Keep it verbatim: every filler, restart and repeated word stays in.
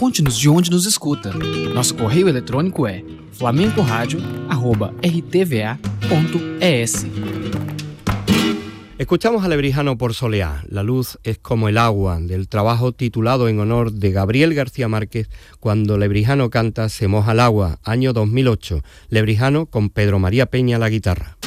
conte-nos de onde nos escuta. Nosso correio eletrônico é flamencoradio arroba r t v a punto e s. Escuchamos a Lebrijano por Soleá, La luz es como el agua, del trabajo titulado en honor de Gabriel García Márquez, Cuando Lebrijano canta Se moja el agua, año dos mil ocho. Lebrijano con Pedro María Peña a la guitarra.